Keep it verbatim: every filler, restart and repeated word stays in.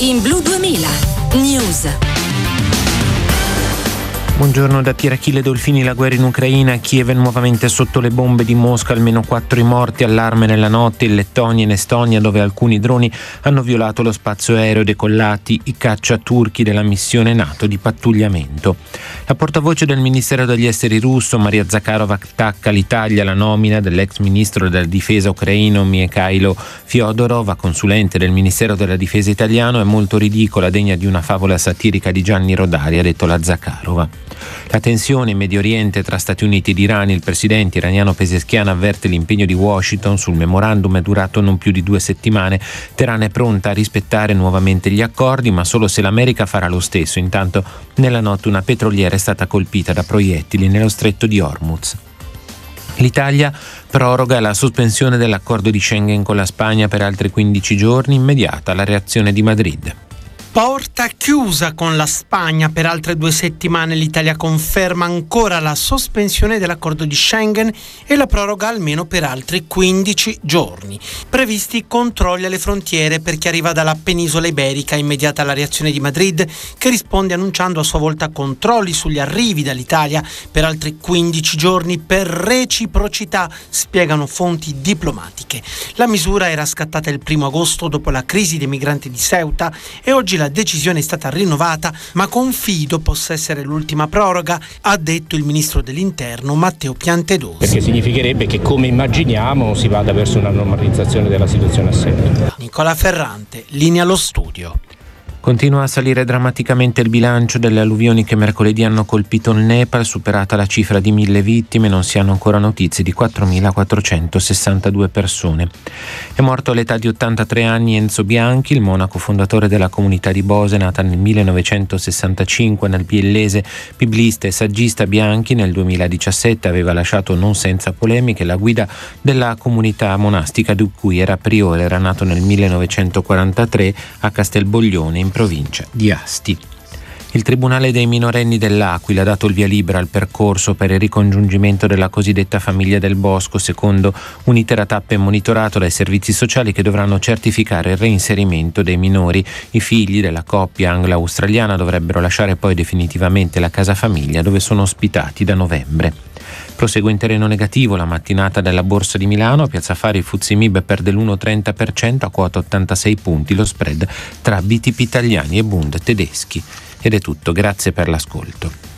in Blu duemila News. Buongiorno da Tirachile Dolfini, la guerra in Ucraina, Kiev è nuovamente sotto le bombe di Mosca, almeno quattro i morti, allarme nella notte in Lettonia e in Estonia dove alcuni droni hanno violato lo spazio aereo, decollati i caccia turchi della missione NATO di pattugliamento. La portavoce del Ministero degli Esteri russo, Maria Zakharova, attacca l'Italia alla nomina dell'ex ministro della difesa ucraino Mikhailo Fyodorov, consulente del Ministero della Difesa italiano, è molto ridicola, degna di una favola satirica di Gianni Rodari, ha detto la Zakharova. La tensione in Medio Oriente tra Stati Uniti ed Iran, il presidente iraniano Pezeshkian avverte l'impegno di Washington sul memorandum è durato non più di due settimane. Teheran è pronta a rispettare nuovamente gli accordi, ma solo se l'America farà lo stesso. Intanto nella notte una petroliera è stata colpita da proiettili nello stretto di Hormuz. L'Italia proroga la sospensione dell'accordo di Schengen con la Spagna per altri quindici giorni, immediata la reazione di Madrid. Porta chiusa con la Spagna per altre due settimane. L'Italia conferma ancora la sospensione dell'accordo di Schengen e la proroga almeno per altri quindici giorni. Previsti controlli alle frontiere per chi arriva dalla penisola iberica. Immediata la reazione di Madrid, che risponde annunciando a sua volta controlli sugli arrivi dall'Italia per altri quindici giorni per reciprocità, spiegano fonti diplomatiche. La misura era scattata il primo agosto dopo la crisi dei migranti di Ceuta e oggi la decisione è stata rinnovata, ma confido possa essere l'ultima proroga, ha detto il ministro dell'Interno Matteo Piantedosi. Perché significherebbe che, come immaginiamo, si vada verso una normalizzazione della situazione assente. Nicola Ferrante, linea allo studio. Continua a salire drammaticamente il bilancio delle alluvioni che mercoledì hanno colpito il Nepal, superata la cifra di mille vittime, non si hanno ancora notizie di quattromilaquattrocentosessantadue persone. È morto all'età di ottantatré anni Enzo Bianchi, il monaco fondatore della comunità di Bose, nata nel millenovecentosessantacinque nel biellese. Biblista e saggista Bianchi nel duemiladiciassette aveva lasciato non senza polemiche la guida della comunità monastica di cui era priore. Era nato nel millenovecentoquarantatré a Castelboglione, in provincia di Asti. Il Tribunale dei minorenni dell'Aquila ha dato il via libera al percorso per il ricongiungimento della cosiddetta famiglia del Bosco, secondo un'intera tappa monitorato dai servizi sociali che dovranno certificare il reinserimento dei minori. I figli della coppia anglo-australiana dovrebbero lasciare poi definitivamente la casa famiglia dove sono ospitati da novembre. Prosegue in terreno negativo la mattinata della Borsa di Milano. A Piazza Affari il Fuzzi Mib perde l'uno virgola trenta per cento a quota ottantasei punti, lo spread tra B T P italiani e Bund tedeschi. Ed è tutto, grazie per l'ascolto.